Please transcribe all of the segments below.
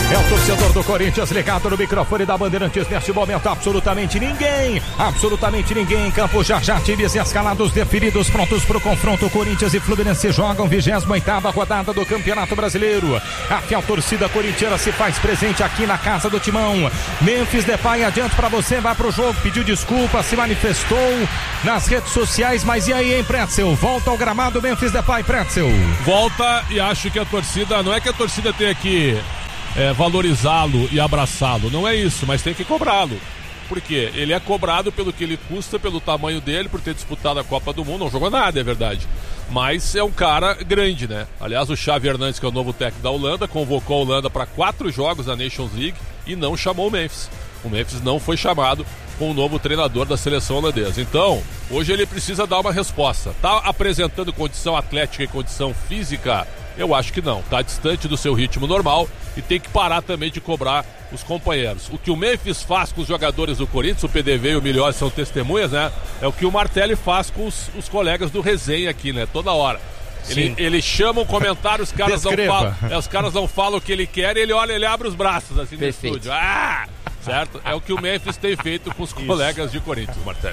É o torcedor do Corinthians ligado no microfone da Bandeirantes. Neste momento, absolutamente ninguém em campo. Já times escalados, definidos, prontos para o confronto. Corinthians e Fluminense jogam 28ª rodada do Campeonato Brasileiro. A fiel torcida corintiana se faz presente aqui na casa do Timão. Memphis Depay, adiante para você, vai pro jogo, pediu desculpa, se manifestou nas redes sociais, mas e aí, hein, Pretzel? Volta ao gramado, Memphis Depay, Pretzel. Volta, e acho que a torcida, não é que a torcida tenha que valorizá-lo e abraçá-lo, não é isso, mas tem que cobrá-lo. Por quê? Ele é cobrado pelo que ele custa, pelo tamanho dele, por ter disputado a Copa do Mundo. Não jogou nada, é verdade, mas é um cara grande, né? Aliás, o Xavi Hernandes, que é o novo técnico da Holanda, convocou a Holanda para 4 jogos na Nations League e não chamou o Memphis. O Memphis não foi chamado com o novo treinador da seleção holandesa. Então, hoje ele precisa dar uma resposta. Tá apresentando condição atlética e condição física? Eu acho que não. Tá distante do seu ritmo normal e tem que parar também de cobrar os companheiros. O que o Memphis faz com os jogadores do Corinthians, o PDV e o Milhões são testemunhas, né? É o que o Martelli faz com os colegas do Resenha aqui, né? Toda hora. Ele chama um comentário, os caras não falam. Os caras não falam o que ele quer e ele abre os braços assim no estúdio. Certo? É o que o Memphis tem feito com os colegas de Corinthians, Martelli.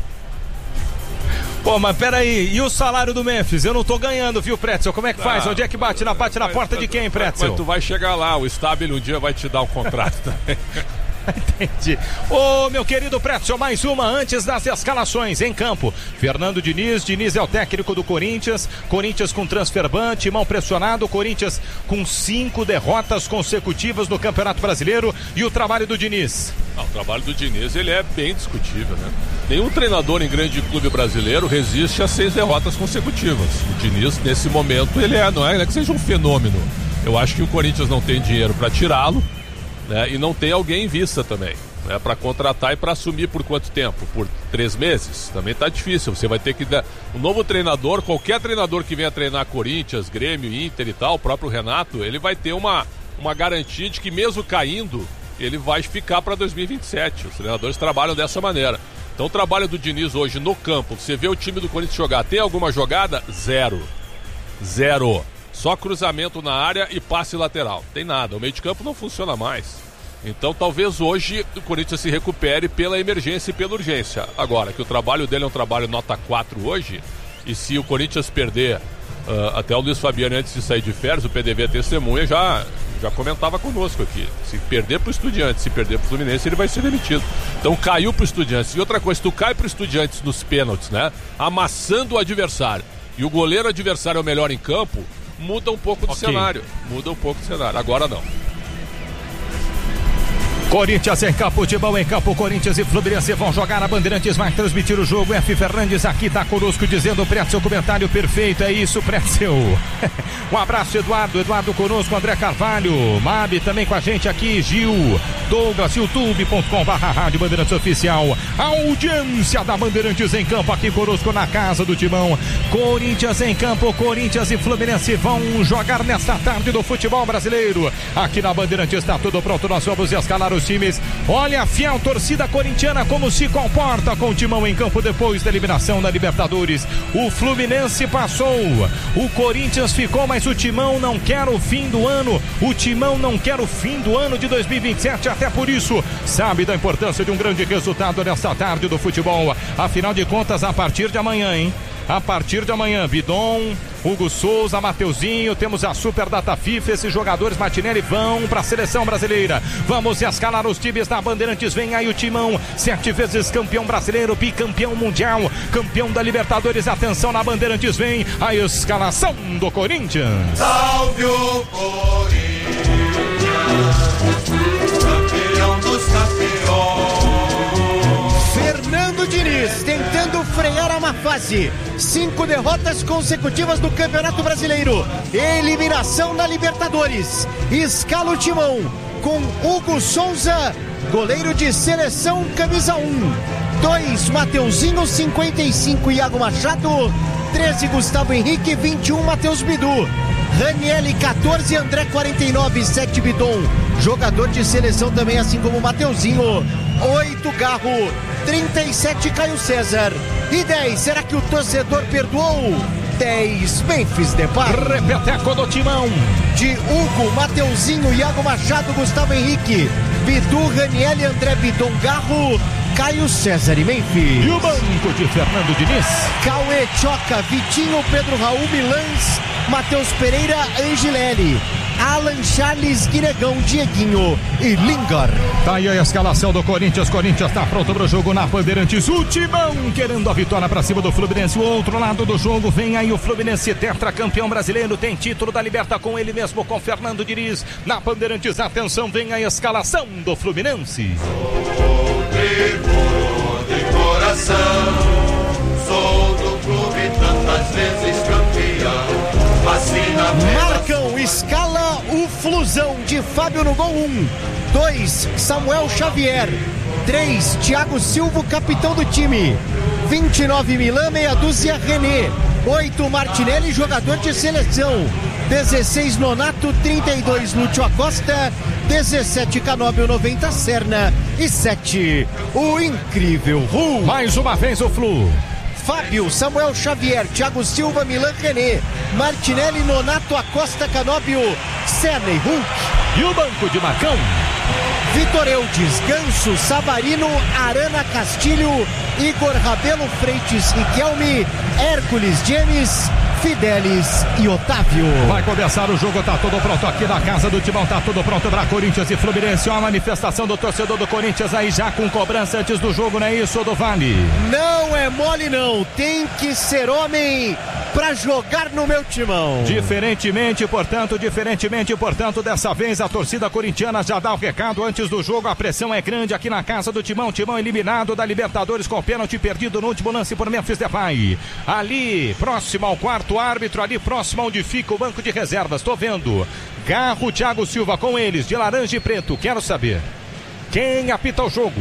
Pô, mas peraí, e o salário do Memphis? Eu não tô ganhando, viu, Pretzel? Como é que faz? Onde é que bate na porta de quem, Pretzel? Mas tu vai chegar lá, o Stabile um dia vai te dar um contrato também. Entendi. Ô, meu querido Pretzel, mais uma antes das escalações em campo. Fernando Diniz é o técnico do Corinthians com transfer ban, Timão pressionado, Corinthians com 5 derrotas consecutivas no Campeonato Brasileiro. E o trabalho do Diniz? O trabalho do Diniz, ele é bem discutível, né? Nenhum treinador em grande clube brasileiro resiste a 6 derrotas consecutivas. O Diniz, nesse momento, ele não é que seja um fenômeno. Eu acho que o Corinthians não tem dinheiro para tirá-lo, né? E não tem alguém em vista também, né? Para contratar e para assumir por quanto tempo? Por 3 meses? Também tá difícil. Você vai ter que dar um novo treinador, qualquer treinador que venha treinar Corinthians, Grêmio, Inter e tal, o próprio Renato, ele vai ter uma garantia de que mesmo caindo, ele vai ficar para 2027. Os treinadores trabalham dessa maneira. Então o trabalho do Diniz hoje no campo, você vê o time do Corinthians jogar, tem alguma jogada? Zero. Só cruzamento na área e passe lateral. Tem nada, o meio de campo não funciona mais. Então talvez hoje o Corinthians se recupere pela emergência e pela urgência. Agora, que o trabalho dele é um trabalho nota 4 hoje, e se o Corinthians perder, até o Luiz Fabiano antes de sair de férias, o PDV testemunha, já comentava conosco aqui. Se perder pro Estudiantes, se perder pro Fluminense, ele vai ser demitido. Então caiu pro Estudiantes. E outra coisa, tu cai pro Estudiantes nos pênaltis, né? Amassando o adversário. E o goleiro adversário é o melhor em campo, muda um pouco do cenário. Agora não. Corinthians em campo, Timão em campo, Corinthians e Fluminense vão jogar, a Bandeirantes vai transmitir o jogo. F. Fernandes aqui tá conosco dizendo, Pretzel, comentário perfeito, é isso, Pretzel. Um abraço, Eduardo conosco, André Carvalho, Mabi também com a gente aqui, Gil, Douglas, youtube.com/Rádio Bandeirantes Oficial. A audiência da Bandeirantes em campo aqui conosco na casa do Timão. Corinthians em campo, Corinthians e Fluminense vão jogar nesta tarde do futebol brasileiro. Aqui na Bandeirantes está tudo pronto, nós vamos escalar os times. Olha a fiel torcida corintiana como se comporta com o Timão em campo depois da eliminação da Libertadores. O Fluminense passou, o Corinthians ficou, mas o Timão não quer o fim do ano. O Timão não quer o fim do ano de 2027, até por isso sabe da importância de um grande resultado nesta tarde do futebol. Afinal de contas, a partir de amanhã, hein? A partir de amanhã, Bidon, Hugo Souza, Mateuzinho, temos a Super Data FIFA, esses jogadores Martinelli vão para a seleção brasileira. Vamos escalar os times da Bandeirantes, vem aí o Timão, 7 vezes campeão brasileiro, bicampeão mundial, campeão da Libertadores, atenção na Bandeirantes, vem a escalação do Corinthians. Salve o Corinthians, campeão dos campeões. Fernando Diniz tentando frear a má fase. 5 derrotas consecutivas no Campeonato Brasileiro. Eliminação na Libertadores. Escala o Timão com Hugo Souza, goleiro de seleção, camisa 1. 2, Mateuzinho, 55, Iago Machado. 13, Gustavo Henrique, 21, Matheus Bidu. Ranielli, 14, André, 49, 7, Bidon, jogador de seleção também, assim como o Mateuzinho. 8, Garro, 37, Caio César. E 10, será que o torcedor perdoou? 10, Memphis Depay. Repeteco do Timão. De Hugo, Mateuzinho, Iago Machado, Gustavo Henrique, Bidu, Raniel, André Bidon, Garro, Caio César e Memphis. E o banco de Fernando Diniz. Cauê, Choca, Vitinho, Pedro Raul, Milans, Matheus Pereira, Angelelli, Alan, Charles, Guinegão, Dieguinho e Lingard. Tá aí a escalação do Corinthians. Corinthians tá pronto pro jogo na Bandeirantes. O Timão querendo a vitória pra cima do Fluminense. O outro lado do jogo vem aí o Fluminense, tetracampeão brasileiro, tem título da Liberta com ele mesmo, com Fernando Diniz. Na Bandeirantes, atenção, vem a escalação do Fluminense. Sou tricolor de coração, sou do clube tantas vezes campeão. Marcam, escala o Flusão de Fábio no gol 1, 2, Samuel Xavier, 3, Thiago Silva, capitão do time, 29, Milan, meia dúzia, René, 8, Martinelli, jogador de seleção, 16, Nonato, 32, Lúcio Acosta, 17, Canóbio, 90, Serna e 7, o incrível Hulk. Mais uma vez o Flu. Fábio, Samuel Xavier, Thiago Silva, Milan, René, Martinelli, Nonato, Acosta, Canóbio, Serna e Hulk. E o banco de Marcão. Vitor Eudes, Ganso, Savarino, Arana, Castilho, Igor Rabelo, Freitas, Riquelme, Hércules, James, Fidelis e Otávio. Vai começar o jogo, tá tudo pronto aqui na casa do Timão, tá tudo pronto para Corinthians e Fluminense. Ó, a manifestação do torcedor do Corinthians aí já com cobrança antes do jogo, não é isso, do Vale? Não é mole não, tem que ser homem pra jogar no meu Timão. Diferentemente, portanto, dessa vez a torcida corintiana já dá o recado antes do jogo. A pressão é grande aqui na casa do Timão. Timão eliminado da Libertadores com pênalti perdido no último lance por Memphis Depay. Ali, próximo ao quarto árbitro, ali próximo onde fica o banco de reservas. Tô vendo Garro, Thiago Silva com eles, de laranja e preto. Quero saber quem apita o jogo.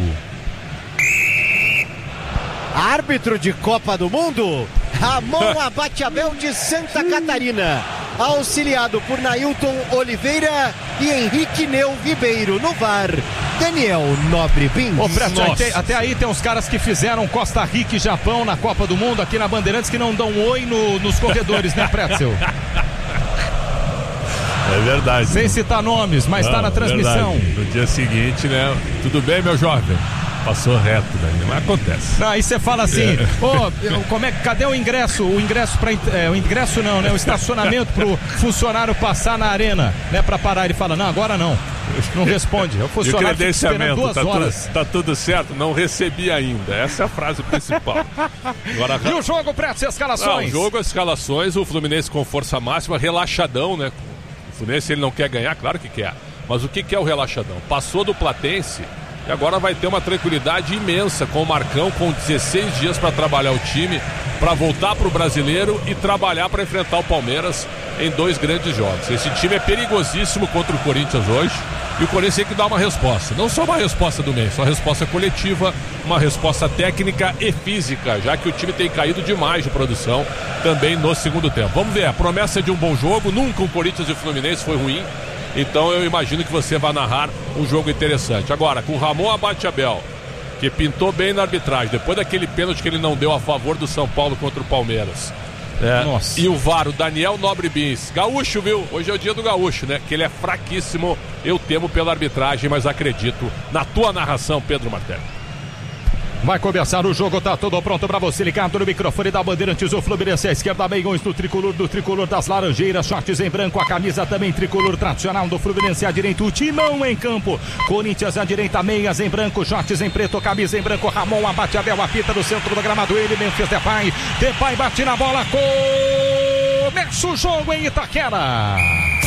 Árbitro de Copa do Mundo, Ramon Abate-Abel de Santa Catarina, auxiliado por Nailton Oliveira e Henrique Neu Ribeiro. No VAR, Daniel Nobre Bins. Ô, Preto, até aí tem uns caras que fizeram Costa Rica e Japão na Copa do Mundo aqui na Bandeirantes que não dão oi nos corredores, né, Pretzel? É verdade. Sem citar nomes, mas tá na transmissão. Verdade. No dia seguinte, né? Tudo bem, meu jovem? Passou reto, né? Mas acontece. Aí você fala assim, cadê o ingresso? O ingresso o ingresso não, né? O estacionamento pro funcionário passar na arena, né? Pra parar. Ele fala, não, agora não. Não responde. É o funcionário fica esperando 2 horas. Tá tudo certo, não recebi ainda. Essa é a frase principal. Agora, e o jogo, Preto, escalações? O jogo, as escalações, o Fluminense com força máxima, relaxadão, né? O Fluminense, ele não quer ganhar, claro que quer. Mas o que é o relaxadão? Passou do Platense e agora vai ter uma tranquilidade imensa com o Marcão, com 16 dias para trabalhar o time, para voltar para o Brasileiro e trabalhar para enfrentar o Palmeiras em 2 grandes jogos. Esse time é perigosíssimo contra o Corinthians hoje e o Corinthians tem que dar uma resposta. Não só uma resposta do mês, uma resposta coletiva, uma resposta técnica e física, já que o time tem caído demais de produção também no segundo tempo. Vamos ver, a promessa de um bom jogo, nunca o Corinthians e o Fluminense foi ruim. Então eu imagino que você vai narrar um jogo interessante. Agora, com o Ramon Abate-Abel, que pintou bem na arbitragem, depois daquele pênalti que ele não deu a favor do São Paulo contra o Palmeiras. Nossa. E o VAR, o Daniel Nobre Bins. Gaúcho, viu? Hoje é o dia do gaúcho, né? Que ele é fraquíssimo. Eu temo pela arbitragem, mas acredito na tua narração, Pedro Martelli. Vai começar o jogo, tá tudo pronto pra você ligado no microfone da Bandeirantes. O Fluminense à esquerda, meiões do tricolor das Laranjeiras, shorts em branco, a camisa também tricolor tradicional do Fluminense à direita, o Timão em campo, Corinthians à direita, meias em branco, shorts em preto, camisa em branco, Ramon Abate-Abel, apita no centro do gramado, ele, Memphis Depay bate na bola, começa o jogo em Itaquera.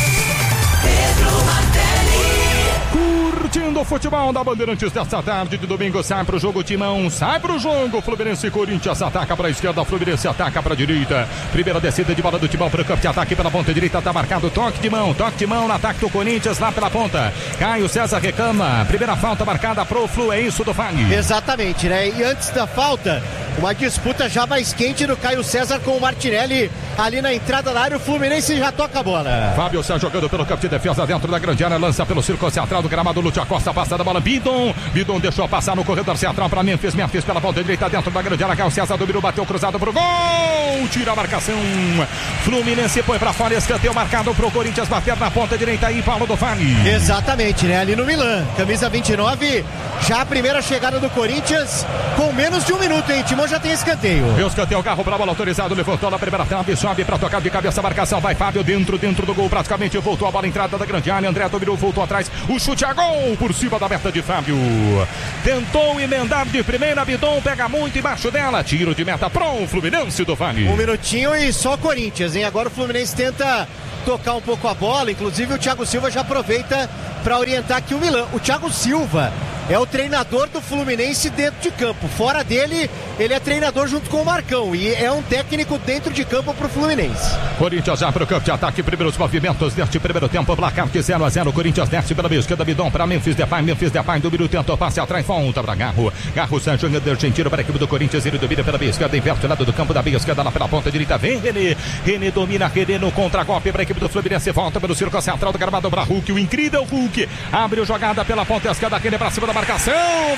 Pedro Martelli. Curtindo o futebol da Bandeirantes desta tarde de domingo, sai pro jogo Timão, sai pro jogo Fluminense e Corinthians, ataca pra esquerda, Fluminense ataca pra direita, primeira descida de bola do Timão pro campo de ataque pela ponta direita, tá marcado toque de mão no ataque do Corinthians lá pela ponta, Caio César reclama, primeira falta marcada pro Flu, é isso do Vale? Exatamente, né? E antes da falta, Uma disputa já mais quente do Caio César com o Martinelli ali na entrada da área. O Fluminense já toca a bola. Fábio Sá jogando pelo campo de defesa dentro da grande área, lança pelo círculo central do gramado. Lúcio Acosta passa da bola. Bidon deixou passar no corredor central para Memphis pela ponta direita dentro da grande área. Caio César dominou, bateu cruzado pro gol. Tira a marcação. Fluminense põe para fora, escanteio marcado pro Corinthians bater na ponta direita aí, Paulo do Vale. Exatamente, né? Ali no Milan, camisa 29, já a primeira chegada do Corinthians com menos de um minuto, hein? Timão já tem escanteio. O escanteio, carro para a bola autorizado, levantou na primeira trave, sobe para tocar de cabeça a marcação, vai Fábio dentro do gol, praticamente voltou a bola, entrada da grande área, André dominou, voltou atrás, o chute a gol por cima da meta de Fábio. Tentou emendar de primeira, Bidon pega muito embaixo dela, tiro de meta pro Fluminense do Vale. Um minutinho e só o Corinthians, hein? Agora o Fluminense tenta tocar um pouco a bola, inclusive o Thiago Silva já aproveita para orientar aqui o Milan. O Thiago Silva é o treinador do Fluminense dentro de campo. Fora dele, ele é treinador junto com o Marcão e é um técnico dentro de campo pro Fluminense. Corinthians já pro campo de ataque, primeiros movimentos deste primeiro tempo, placar de 0-0, Corinthians desce pela esquerda, Bidon para Memphis Depay, domina, tentou passe atrás, volta para Garro Sancho, argentino para a equipe do Corinthians, ele domina pela esquerda, inverte o lado do campo da meia esquerda, lá pela ponta direita, vem René domina, René no contra-golpe para a equipe do Fluminense, volta pelo círculo central do gramado para Hulk, o incrível Hulk, abre jogada pela ponta esquerda, René para cima da marcação,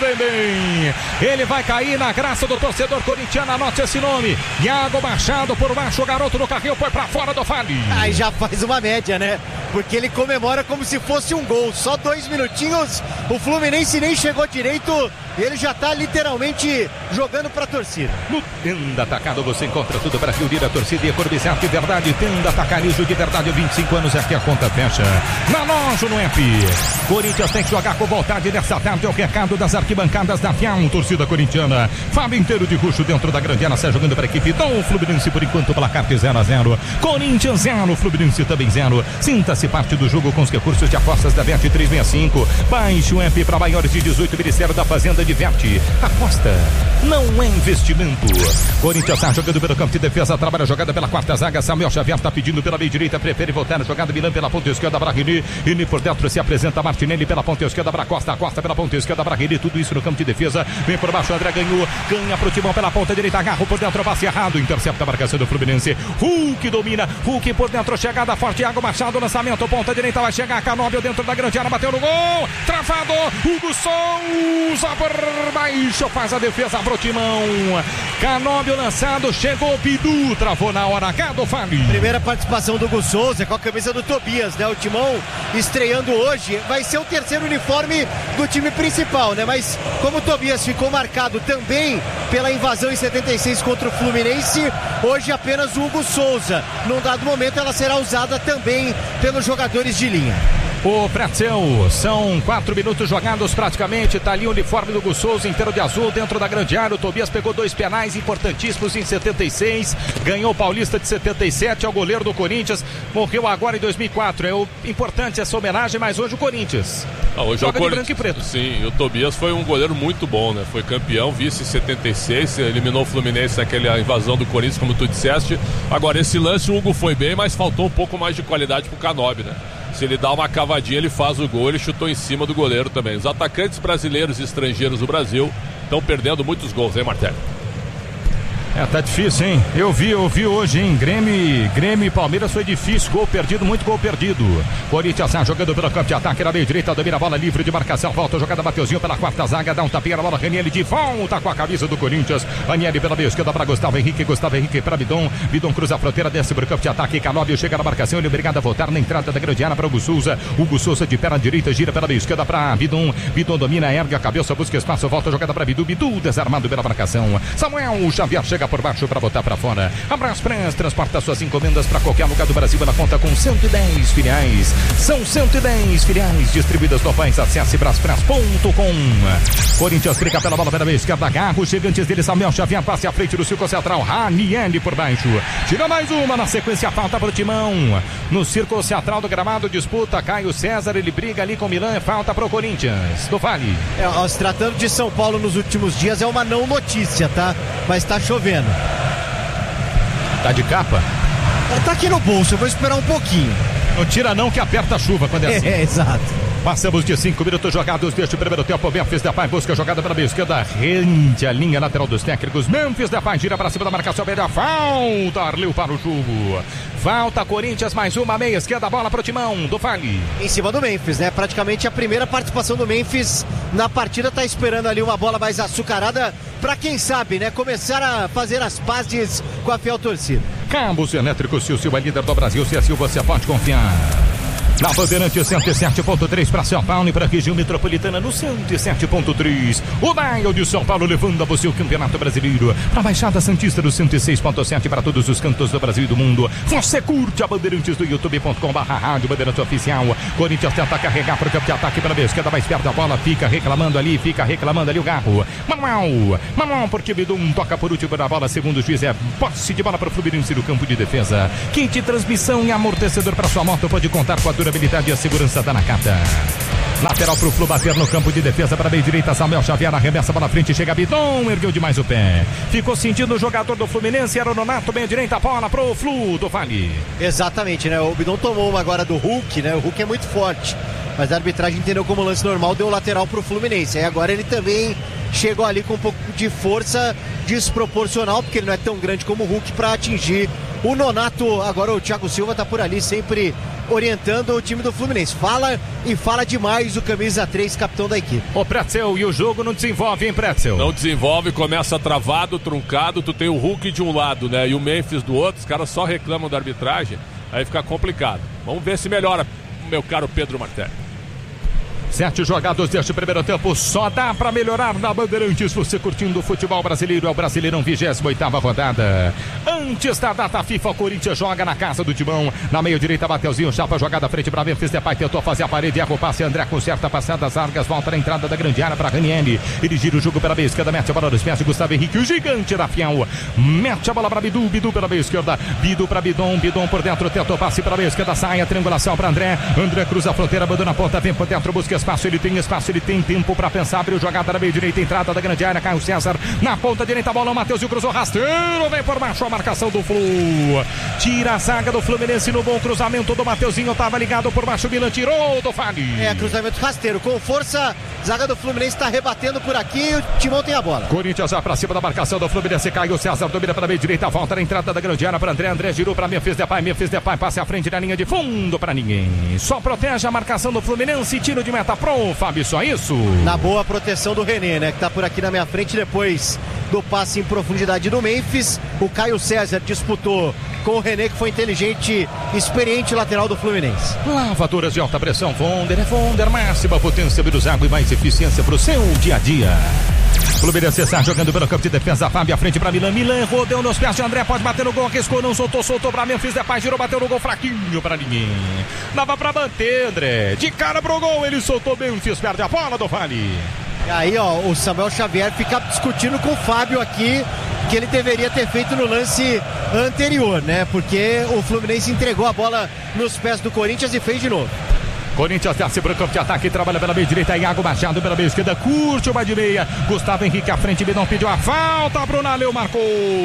bem, ele vai cair na graça do torcedor corintiano, anote esse nome, Iago Machado por baixo, o garoto do carrinho foi para fora do Vale. Aí já faz uma média, né? Porque ele comemora como se fosse um gol, só 2 minutinhos, o Fluminense nem chegou direito, ele já tá literalmente jogando pra torcida. No Tenda Atacado você encontra tudo para reunir a torcida e economizar de verdade. Tenda Atacarejo de verdade, 25 anos aqui a conta fecha. Na loja no F. Corinthians tem que jogar com vontade nessa tarde, é o recado das arquibancadas da Fial, torcida corintiana. Fábio inteiro de Ruxo dentro da grande área, sai jogando para a equipe do Fluminense por enquanto, placar de 0-0. Corinthians 0, Fluminense também 0. Sinta-se parte do jogo com os recursos de apostas da Bet 365. Baixe o app para maiores de 18, Ministério da Fazenda diverte. Aposta não é investimento. Corinthians está jogando pelo campo de defesa, trabalha a jogada pela quarta zaga, Samuel Xavier está pedindo pela meia direita, prefere voltar na jogada, Milan pela ponta esquerda para René, René por dentro se apresenta, Martinelli pela ponta esquerda para Costa pela ponta esquerda para René, tudo isso no campo de defesa, vem por baixo, André ganha pro Timão pela ponta direita, Garro por dentro, passe errado, intercepta a marcação do Fluminense, Hulk domina, Hulk por dentro, chegada forte, Iago Machado, lançamento, ponta direita, vai chegar, Canóbio dentro da grande área, bateu no gol, travado, Hugo Souza por baixo, faz a defesa pro Timão, Canóbio lançado, chegou Bidu, travou na hora, Gado Fábio. Primeira participação do Hugo Souza com a camisa do Tobias, né? O Timão estreando hoje, vai ser o terceiro uniforme do time principal, né? Mas como o Tobias ficou marcado também pela invasão em 76 contra o Fluminense, hoje apenas o Hugo Souza. Num dado momento ela será usada também pelos jogadores de linha. O Pretzel, são 4 minutos jogados praticamente, tá ali o uniforme do Hugo Souza inteiro de azul dentro da grande área, o Tobias pegou 2 penais importantíssimos em 76, ganhou o Paulista de 77, é o goleiro do Corinthians, morreu agora em 2004, é importante essa homenagem, mas hoje o Corinthians hoje joga é o de branco e preto. Sim, e o Tobias foi um goleiro muito bom, né? Foi campeão, vice em 76, eliminou o Fluminense naquela invasão do Corinthians, como tu disseste. Agora, esse lance o Hugo foi bem, mas faltou um pouco mais de qualidade pro Canóbio, né? Se ele dá uma cavadinha, ele faz o gol, ele chutou em cima do goleiro também. Os atacantes brasileiros e estrangeiros do Brasil estão perdendo muitos gols, hein, Martelli? Tá difícil, hein? Eu vi hoje, hein? Grêmio e Palmeiras foi difícil, gol perdido, muito gol perdido. Corinthians jogando pelo campo de ataque, na meia direita, domina a bola livre de marcação, volta a jogada, Mateuzinho pela quarta zaga, dá um tapinha na bola, Ranieri de volta com a camisa do Corinthians, Ranieri pela meia esquerda para Gustavo Henrique para Bidon cruza a fronteira, desce pro campo de ataque, Canóbio chega na marcação, ele é obrigado a voltar na entrada da grande área para Hugo Souza de perna direita, gira pela meia esquerda para Bidon domina, ergue a cabeça, busca espaço, volta a jogada para Bidu desarmado pela marcação, Samuel Xavier chega por baixo para botar para fora. A Braspress transporta suas encomendas para qualquer lugar do Brasil. Ela conta com 110 filiais. São 110 filiais distribuídas no país. Acesse braspress.com. Corinthians clica pela bola pela meia esquerda. Garro chega antes dele. Samuel Xavier passe à frente do círculo central. Ranieri por baixo. Tira mais uma na sequência. Falta para o Timão. No círculo central do gramado. Disputa Caio César. Ele briga ali com o Milan. Falta para o Corinthians. Do Vale. Se tratando de São Paulo nos últimos dias, é uma não notícia, tá? Mas tá chovendo. Tá de capa? Tá aqui no bolso, eu vou esperar um pouquinho. Não tira não que aperta a chuva quando é assim. Exato. Passamos de 5 minutos jogados deste primeiro tempo. Memphis Depay busca a jogada pela meia esquerda, rende a linha lateral dos técnicos. Memphis Depay gira para cima da marcação, média, falta, Arleu para o jogo. Falta, Corinthians, mais uma, meia esquerda, bola para o timão do Fali. Em cima do Memphis, né? Praticamente a primeira participação do Memphis na partida, tá esperando ali uma bola mais açucarada para quem sabe, né? Começar a fazer as pazes com a fiel torcida. Cabos Elétricos, se o Silva é líder do Brasil, se assim você pode confiar. Na Bandeirante 107.3 para São Paulo e para a região metropolitana no 107.3. O Dial de São Paulo levando a você o Campeonato Brasileiro. Para a Baixada Santista do 106.7 para todos os cantos do Brasil e do mundo. Você curte a Bandeirantes do youtube.com/rádio Bandeirantes Oficial. Corinthians tenta carregar para o campo de ataque pela vez. Queda mais perto da bola, fica reclamando ali o Garro. Manuel, porque Bidum toca por último na bola. Segundo o juiz, é posse de bola para o Fluminense no campo de defesa. Kit transmissão e amortecedor para sua moto. Pode contar com a durabilidade e a segurança da Nakata. Lateral pro Flu bater no campo de defesa para a meia direita. Samuel Xavier arremessa para frente, chega Bidon, ergueu demais o pé. Ficou sentindo o jogador do Fluminense, era o Nonato, meia direita, bola pro Flu do Vale. Exatamente, né? O Bidon tomou uma agora do Hulk, né? O Hulk é muito forte, mas a arbitragem entendeu como lance normal, deu lateral pro Fluminense. Aí agora ele também chegou ali com um pouco de força desproporcional, porque ele não é tão grande como o Hulk para atingir o Nonato. Agora o Thiago Silva tá por ali sempre orientando o time do Fluminense. Fala demais o camisa 3, capitão da equipe. Ô Pretzel, e o jogo não desenvolve, hein, Pretzel? Não desenvolve, começa travado, truncado. Tu tem o Hulk de um lado, né, e o Memphis do outro. Os caras só reclamam da arbitragem, aí fica complicado. Vamos ver se melhora, meu caro Pedro Martelli. 7 jogados deste primeiro tempo, só dá pra melhorar na Bandeirantes. Você curtindo o futebol brasileiro, é o Brasileirão 28ª rodada. Antes da data FIFA, o Corinthians joga na casa do Timão. Na meia direita, Mateuzinho, chapa jogada frente pra Memphis Depay, tentou fazer a parede, erra o passe, André conserta a passada, as largas, volta na entrada da grande área pra Ranieri. Ele gira o jogo pela meia esquerda, mete a bola nos pés de Gustavo Henrique, o gigante da Fiel. Mete a bola pra Bidu pela meia esquerda, Bidu pra Bidon por dentro, tentou passe pela meia esquerda, sai a triangulação pra André cruza a fronteira, abandona a ponta, vem por dentro, busca espaço, ele tem tempo pra pensar, abriu jogada na meia direita, entrada da grande área, Caio César, na ponta direita, a bola, o Mateuzinho cruzou rasteiro, vem por baixo a marcação do Flu, tira a zaga do Fluminense no bom cruzamento do Mateuzinho, tava ligado por baixo, o Milan tirou do Fali. Cruzamento rasteiro, com força, zaga do Fluminense tá rebatendo por aqui, o Timão tem a bola. Corinthians já pra cima da marcação do Fluminense, Caio César domina pela meia direita, volta na entrada da grande área pra André girou pra Memphis Depay, passa à frente da linha de fundo pra ninguém, só protege a marcação do Fluminense, tiro de meta pro Fábio, só isso. Na boa proteção do René, né, que tá por aqui na minha frente depois do passe em profundidade do Memphis. O Caio César disputou com o René, que foi inteligente, experiente, lateral do Fluminense. Lavadoras de alta pressão Fonder, máxima potência, menos água e mais eficiência pro seu dia a dia. Fluminense está jogando pelo campo de defesa, Fábio à frente para Milan, rodeu nos pés de André, pode bater no gol, arriscou, não soltou para Memphis Depay, girou, bateu no gol, fraquinho para ninguém. Dava para manter, André, de cara pro gol, ele soltou, Memphis perde a bola do Vale. E aí, ó, o Samuel Xavier fica discutindo com o Fábio aqui, que ele deveria ter feito no lance anterior, né? Porque o Fluminense entregou a bola nos pés do Corinthians e fez de novo. Corinthians desce para o campo de ataque, trabalha pela meia direita, Iago Machado pela meia esquerda, curte uma de meia, Gustavo Henrique à frente, Bidon pediu a falta, Brunaleu marcou,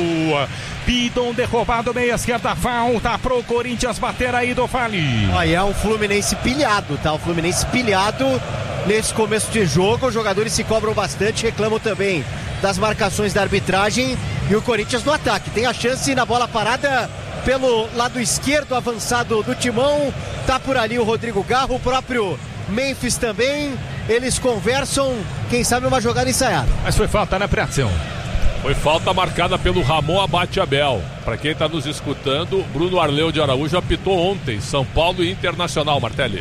Bidon derrubado, meia esquerda, falta pro Corinthians bater aí do Fali. Aí é um Fluminense pilhado, tá? O Fluminense pilhado nesse começo de jogo, os jogadores se cobram bastante, reclamam também das marcações da arbitragem, e o Corinthians no ataque, tem a chance na bola parada pelo lado esquerdo avançado do Timão, tá por ali o Rodrigo Garro, o próprio Memphis também, eles conversam, quem sabe uma jogada ensaiada. Mas foi falta, né, Pretzel? Foi falta marcada pelo Ramon Abate Abel. Para quem está nos escutando, Bruno Arleu de Araújo apitou ontem, São Paulo e Internacional, Martelli.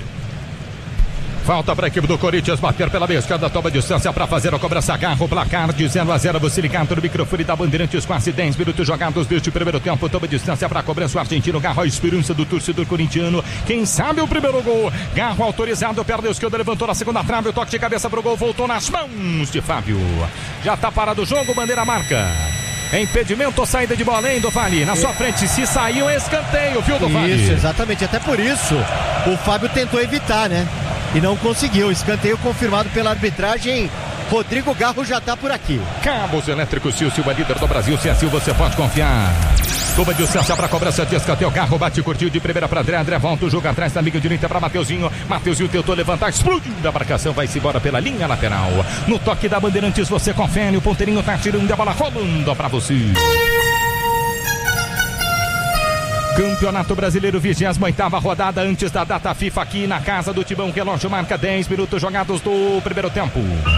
Falta para a equipe do Corinthians bater pela meia esquerda, toma distância para fazer a cobrança, Garro, placar de 0-0, você ligado no microfone da Bandeirantes, quase 10 minutos jogados deste primeiro tempo, toma distância para a cobrança, o argentino Garro, a esperança do torcedor corintiano, quem sabe o primeiro gol, Garro autorizado, perna esquerda, levantou na segunda trave, o toque de cabeça pro gol, voltou nas mãos de Fábio, já tá parado o jogo, bandeira marca. Impedimento ou saída de bola, hein, do Vale? Na sua frente, se saiu, é escanteio, viu, do Vale? Isso, exatamente, até por isso o Fábio tentou evitar, né? E não conseguiu, escanteio confirmado pela arbitragem, Rodrigo Garro já tá por aqui. Cabos Elétricos, se o Silva é líder do Brasil, se assim você pode confiar. Curva de distância para cobrança de escanteio. O carro bate, curtiu de primeira para André. André volta o jogo atrás da amiga direita para Mateuzinho. Mateuzinho tentou levantar, explodiu da marcação. Vai-se embora pela linha lateral. No toque da Bandeirantes, você confere. O ponteirinho tá tirando a bola rolando para você. Campeonato Brasileiro, 28ª rodada antes da data FIFA aqui na casa do Timão. Relógio marca 10 minutos jogados do primeiro tempo.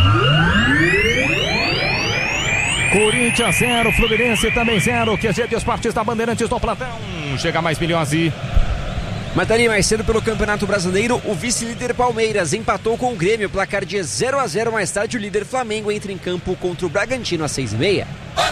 Corinthians 0, Fluminense também 0. QG de Esportes da Bandeirantes no plantão. Chega mais Milhose. Mas ali mais cedo pelo Campeonato Brasileiro, o vice-líder Palmeiras empatou com o Grêmio, placar de 0-0. Mais tarde o líder Flamengo entra em campo contra o Bragantino às 6h30.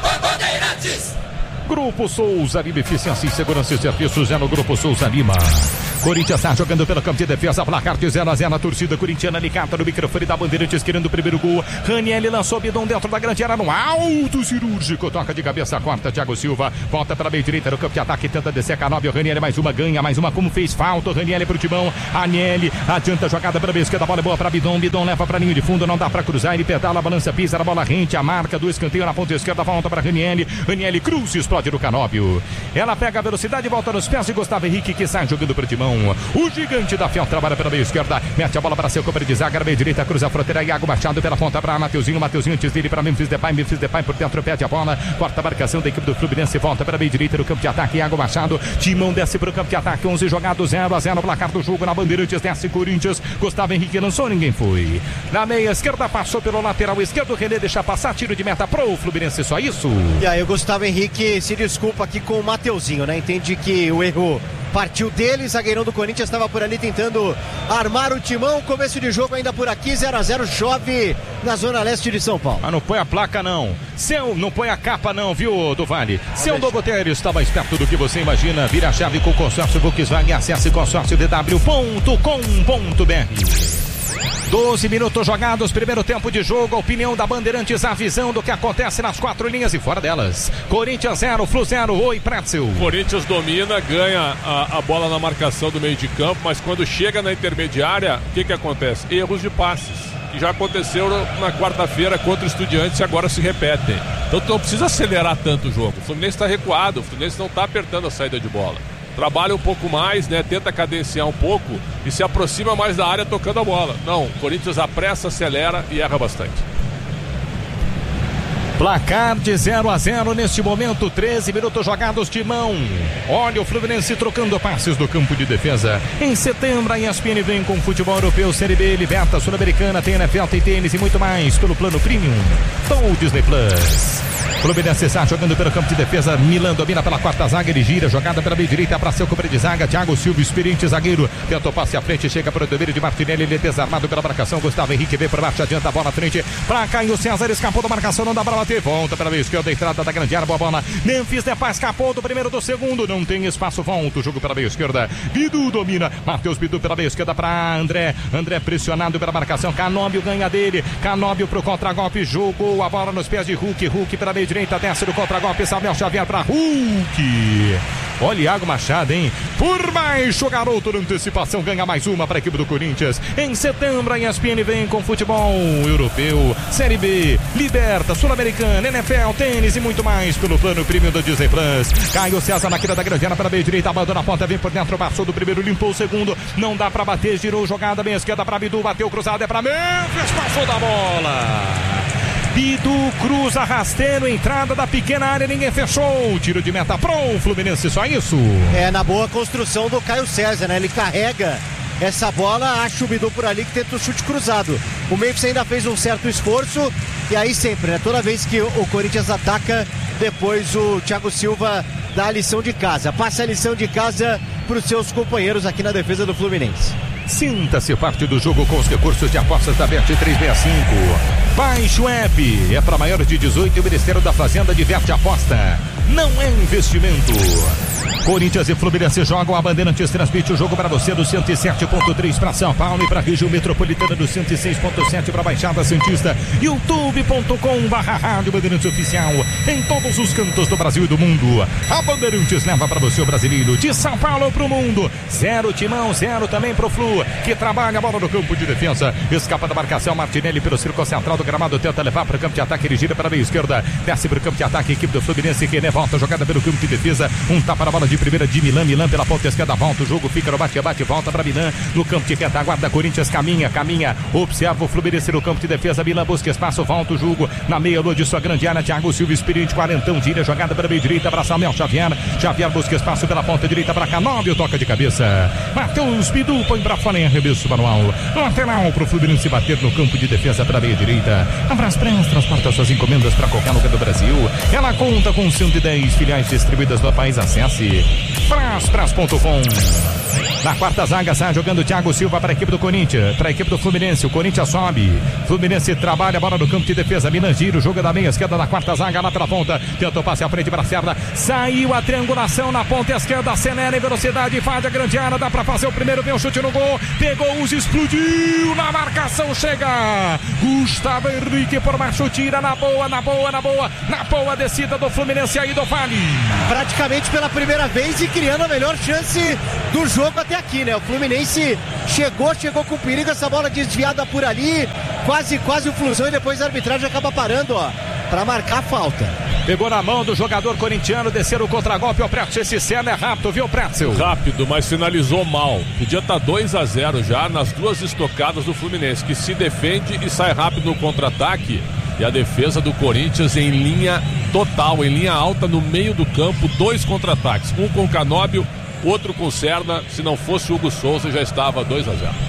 Grupo Souza Lima, eficiência em segurança e serviços é no Grupo Souza Lima. Corinthians está jogando pelo campo de defesa, placar de 0-0. A torcida corintiana ligada no microfone da Bandeirantes querendo o primeiro gol. Raniel lançou bidão dentro da grande área no alto cirúrgico, toca de cabeça, corta Thiago Silva, volta para a meia direita no campo de ataque, tenta descer Canóbio. Raniel mais uma, ganha mais uma, como fez falta o Raniel pro Timão. Aniele adianta a jogada para a esquerda, a bola é boa para Bidon, Bidon leva para linha de fundo, não dá para cruzar, ele pedala, balança, pisa, a bola rente, a marca do escanteio na ponta esquerda, volta para Raniel. Raniel cruza, explode no Canóbio. Ela pega a velocidade, volta nos pés de Gustavo Henrique, que sai jogando pro Timão. O gigante da Fiel trabalha pela meia esquerda, mete a bola para seu companheiro de zaga, na meia direita, cruza a fronteira, Iago Machado pela ponta para Mateuzinho, Mateuzinho antes dele para Memphis Depay por dentro, pede a bola, corta a marcação da equipe do Fluminense, volta para a meia direita no campo de ataque, Iago Machado, Timão desce para o campo de ataque, 11 jogados, 0-0, placar do jogo na Bandeirantes, desce Corinthians, Gustavo Henrique lançou, ninguém foi. Na meia esquerda, passou pelo lateral esquerdo, René deixa passar, tiro de meta pro Fluminense, só isso. E aí o Gustavo Henrique se desculpa aqui com o Mateuzinho, né? Entende que o erro partiu dele, zagueirão do Corinthians estava por ali tentando armar o Timão. Começo de jogo ainda por aqui, 0-0, chove na zona leste de São Paulo. Mas não põe a placa não, não põe a capa não, viu, do Vale? Seu Dogotério está mais perto do que você imagina. Vira a chave com o consórcio Volkswagen, acesse consórciodw.com.br. 12 minutos jogados, primeiro tempo de jogo, a opinião da Bandeirantes, a visão do que acontece nas quatro linhas e fora delas. Corinthians 0, Flu 0, oi Pretzel. Corinthians domina, ganha a bola na marcação do meio de campo, mas quando chega na intermediária, o que acontece? Erros de passes, que já aconteceu na quarta-feira contra o Estudiantes e agora se repetem. Então não precisa acelerar tanto o jogo. O Fluminense está recuado, o Fluminense não está apertando a saída de bola. Trabalha um pouco mais, né? Tenta cadenciar um pouco e se aproxima mais da área tocando a bola. Não, o Corinthians apressa, acelera e erra bastante. Placar de 0-0 neste momento, 13 minutos jogados, Timão. Olha o Fluminense trocando passes do campo de defesa. Em setembro a ESPN vem com futebol europeu, Série B, Liberta, Sul-Americana, tem NFL, tem tênis e muito mais pelo plano Premium do Disney Plus. Fluminense está jogando pelo campo de defesa, Milan domina pela quarta zaga, ele gira, jogada pela meia direita para seu companheiro de zaga, Thiago Silva, experiente zagueiro, tenta o passe à frente, chega para o domínio de Martinelli, ele é desarmado pela marcação, Gustavo Henrique vem por baixo, adianta a bola à frente, para Caio César, escapou da marcação, não dá para bater, volta pela meia esquerda, entrada da grande área, boa bola, Memphis Depay escapou do primeiro do segundo, não tem espaço, volta o jogo pela meia esquerda, Bidu domina, Matheus Bidu pela meia esquerda para André pressionado pela marcação, Canóbio ganha dele, Canóbio pro contra-golpe, jogou a bola nos pés de Hulk pela meia direita, desce do contra-golpe, Samuel Xavier para Hulk. Olha Iago Machado, hein? Por baixo, o garoto na antecipação ganha mais uma para a equipe do Corinthians. Em setembro, a ESPN vem com futebol europeu, Série B, Liberta, Sul-Americana, NFL, tênis e muito mais pelo plano Premium do Disney Plus. Caio César na queda da grande área para a meia direita, abandona a ponta, vem por dentro, passou do primeiro, limpou o segundo, não dá para bater, girou jogada, meia esquerda para Bidu, bateu cruzado, é para Memphis, passou da bola. Bidu cruza rasteiro, entrada da pequena área, ninguém fechou. Tiro de meta pro Fluminense, só isso. É na boa construção do Caio César, né? Ele carrega essa bola, acha o Bidu por ali que tenta o chute cruzado. O Memphis ainda fez um certo esforço e aí sempre, né? Toda vez que o Corinthians ataca, depois o Thiago Silva dá a lição de casa. Passa a lição de casa para os seus companheiros aqui na defesa do Fluminense. Sinta-se parte do jogo com os recursos de apostas da Bet365. Baixe o app, é para maiores de 18 e o Ministério da Fazenda diverte a aposta. Não é investimento. Corinthians e Fluminense jogam, a Bandeirantes transmite o jogo para você do 107.3 para São Paulo e para a região metropolitana do 106.7 para a Baixada Santista. youtube.com/rádio Bandeirantes Oficial em todos os cantos do Brasil e do mundo. A Bandeirantes leva para você o brasileiro de São Paulo para o mundo. 0 Timão, 0 também para o Flu, que trabalha a bola no campo de defesa. Escapa da marcação, Martinelli pelo círculo central do gramado, tenta levar para o campo de ataque, ele gira para a meia esquerda, desce para o campo de ataque, equipe do Fluminense, que volta, jogada pelo campo de defesa, um tapa na bola de primeira de Milan pela ponta esquerda, volta o jogo, fica no bate-bate, volta para Milan, no campo de retaguarda, Corinthians caminha, observa o Fluminense no campo de defesa, Milan busca espaço, volta o jogo, na meia-lua de sua grande área, Thiago Silva, experiente, quarentão, gira, jogada pela meia direita, para Samuel Xavier busca espaço pela ponta direita, para Canóbio, toca de cabeça, Matheus Bidu põe pra fora em arremesso manual, lateral pro Fluminense bater no campo de defesa pela meia direita, a Braspress transporta suas encomendas para qualquer lugar do Brasil, ela conta com 110 filiais distribuídas no país, acesse braspress.com. Na quarta zaga sai jogando Thiago Silva para a equipe do Corinthians, para a equipe do Fluminense, o Corinthians sobe, Fluminense trabalha a bola no campo de defesa, Milan gira, o jogo da meia esquerda na quarta zaga, lá pela ponta, tentou passe à frente para a Serra, saiu a triangulação na ponta esquerda, acelera em velocidade, faz a grande área, dá para fazer o primeiro, vem o chute no gol, pegou os, explodiu, na marcação chega, Gustavo Henrique por baixo, tira na boa descida do Fluminense aí do Vale. Praticamente pela primeira vez e criando a melhor chance do jogo até aqui, né? O Fluminense chegou com perigo, essa bola desviada por ali, quase o Flusão, e depois a arbitragem acaba parando, ó, pra marcar a falta. Pegou na mão do jogador corintiano, desceram o contragolpe, o Pretzel, esse cena é rápido, viu, Pretzel? Rápido, mas finalizou mal. Podia estar 2-0 já nas duas estocadas do Fluminense, que se defende e sai rápido no contra-ataque. E a defesa do Corinthians em linha total, em linha alta no meio do campo, 2 contra-ataques. Um com Canóbio, outro com Serna. Se não fosse o Hugo Souza, já estava 2-0.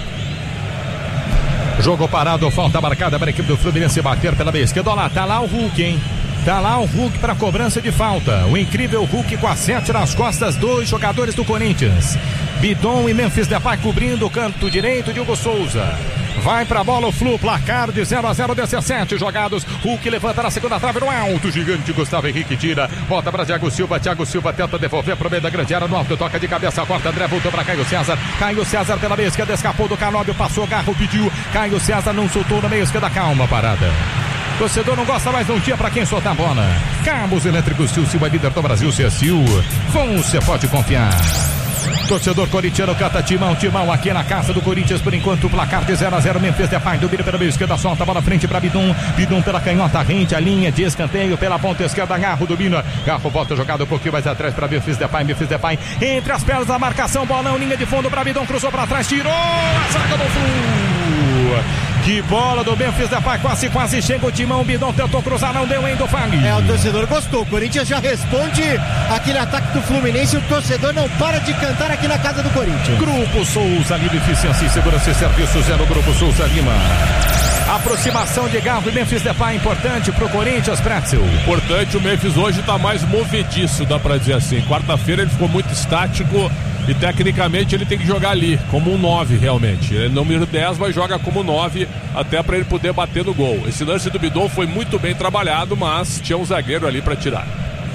Jogo parado, falta marcada para a equipe do Fluminense bater pela meia esquerda. Olha lá, tá lá o Hulk, hein? Tá lá o Hulk para cobrança de falta. O incrível Hulk com a 7 nas costas, 2 jogadores do Corinthians. Bidon e Memphis Depay cobrindo o canto direito de Hugo Souza. Vai pra bola o Flu, placar de 0-0, 17 jogados. Hulk levanta na segunda trave no alto. Gigante Gustavo Henrique tira. Volta pra Thiago Silva. Thiago Silva tenta devolver pro meio da grande área no alto. Toca de cabeça, corta. André voltou pra Caio César. Caio César pela meia esquerda, escapou do Canóbio, passou, Garro pediu. Caio César não soltou na meia esquerda. Calma, parada. Torcedor não gosta mais, não tinha pra quem soltar a bola. Cabos elétricos Silva, líder do Brasil, Cecil. Você pode confiar. Torcedor corintiano canta timão aqui na casa do Corinthians, por enquanto o placar de 0-0, Memphis Depay domina pela meia esquerda, solta a bola frente para Bidon pela canhota, rente a linha de escanteio pela ponta esquerda, Garro domina, Garro volta jogada um pouquinho mais atrás para Memphis Depay entre as pernas da marcação, bolão, linha de fundo para Bidon, cruzou para trás, tirou a zaga do Flu. Que bola do Memphis Depay, quase chega o timão, o Bidon tentou cruzar, não deu ainda o Fali. O torcedor gostou, o Corinthians já responde aquele ataque do Fluminense, o torcedor não para de cantar aqui na casa do Corinthians. Grupo Souza Lima, eficiência e segurança e serviços é no Grupo Souza Lima. Aproximação de Garro e Memphis Depay importante pro Corinthians, Pretzel. Importante, o Memphis hoje tá mais movediço, dá pra dizer assim. Quarta-feira ele ficou muito estático e tecnicamente ele tem que jogar ali, como um 9 realmente. Ele é número 10, mas joga como 9 até pra ele poder bater no gol. Esse lance do Bidon foi muito bem trabalhado, mas tinha um zagueiro ali pra tirar.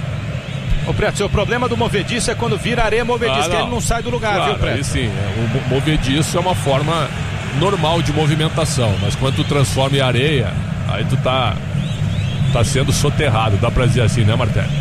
O Pretzel, o problema do movediço é quando vira areia movediço, que ele não sai do lugar, claro, viu, Pretzel? Sim, o movediço é uma forma normal de movimentação, mas quando tu transforma em areia, aí tu tá sendo soterrado, dá pra dizer assim, né, Martelli?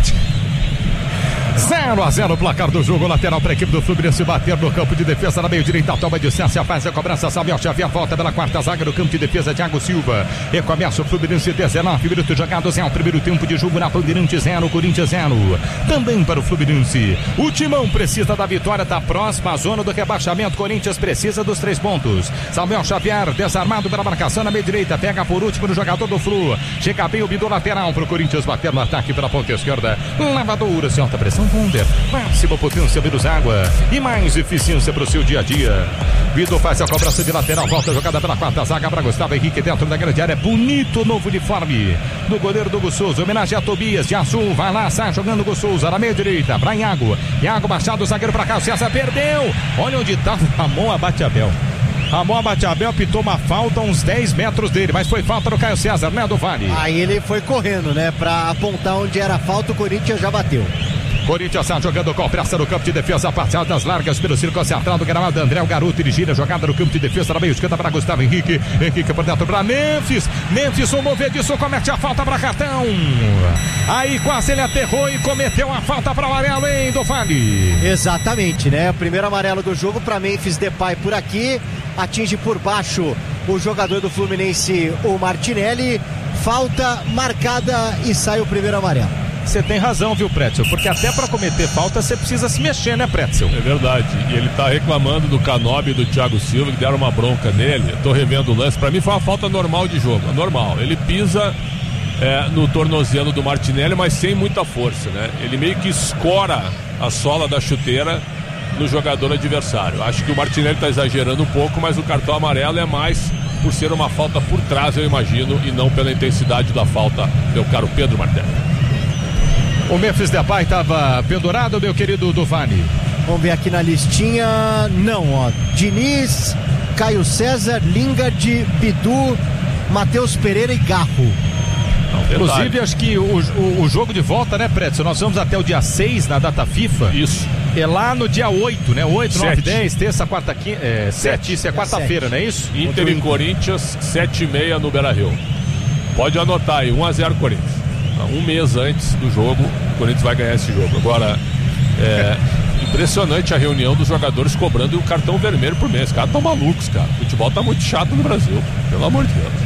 0-0 o placar do jogo, lateral para a equipe do Fluminense bater no campo de defesa na meio direita, toma distância, faz a cobrança, Samuel Xavier volta pela quarta zaga no campo de defesa, Thiago Silva, recomeça o Fluminense, 19 minutos jogados, é o primeiro tempo de jogo na Bandeirantes 0, Corinthians 0, também para o Fluminense, o Timão precisa da vitória, tá próxima à zona do rebaixamento, Corinthians precisa dos 3 pontos, Samuel Xavier desarmado pela marcação na meia direita, pega por último no jogador do Flu, chega bem o Bidu lateral para o Corinthians bater no ataque pela ponta esquerda, lavadora, sem alta pressão, Wunder, máxima potência, menos água e mais eficiência para o seu dia a dia. Vitor faz a cobrança de lateral, volta a jogada pela quarta zaga para Gustavo Henrique dentro da grande área, bonito novo uniforme do goleiro do Hugo Souza, homenagem a Tobias de azul, vai lá, sai jogando o Hugo Souza na meia direita, para Iago Machado, zagueiro para cá, o César perdeu, olha onde está Ramon Abate-Abel. Ramon Abate-Abel pitou uma falta uns 10 metros dele, mas foi falta do Caio César, né, do Vale? Aí ele foi correndo, né, para apontar onde era falta, o Corinthians já bateu. Corinthians está jogando com pressa no campo de defesa, passadas largas pelo círculo central do gramado. André, o garoto, dirigir a jogada no campo de defesa na meia esquerda para Gustavo Henrique. Henrique por dentro para Memphis. Memphis, o movediço, comete a falta para cartão. Aí quase ele aterrou e cometeu a falta para o amarelo, hein, do Vale. Exatamente, né? O primeiro amarelo do jogo para Memphis Depay por aqui. Atinge por baixo o jogador do Fluminense, o Martinelli. Falta marcada e sai o primeiro amarelo. Você tem razão, viu, Pretzel? Porque até pra cometer falta você precisa se mexer, né, Pretzel? É verdade. E ele tá reclamando do Canobi e do Thiago Silva, que deram uma bronca nele. Eu tô revendo o lance. Pra mim foi uma falta normal de jogo. Normal. Ele pisa no tornozelo do Martinelli, mas sem muita força, né? Ele meio que escora a sola da chuteira no jogador adversário. Acho que o Martinelli tá exagerando um pouco, mas o cartão amarelo é mais por ser uma falta por trás, eu imagino, e não pela intensidade da falta, meu caro Pedro Martelli. O Memphis Depay estava pendurado, meu querido Duvani? Vamos ver aqui na listinha. Não, ó. Diniz, Caio César, Lingard, Bidu, Matheus Pereira e Garro. Inclusive, acho que o jogo de volta, né, Pretzel? Nós vamos até o dia 6 na data FIFA. Isso. É lá no dia 8, né? 8, 9, 7. 10, terça, quarta, quinta. 7, isso é quarta-feira, não é isso? Inter e Corinthians, 7h30 no Beira-Rio. Pode anotar aí, 1-0 Corinthians. Um mês antes do jogo, o Corinthians vai ganhar esse jogo. Agora, impressionante a reunião dos jogadores cobrando o cartão vermelho por mês. Os caras estão malucos, cara. O futebol tá muito chato no Brasil, pelo amor de Deus.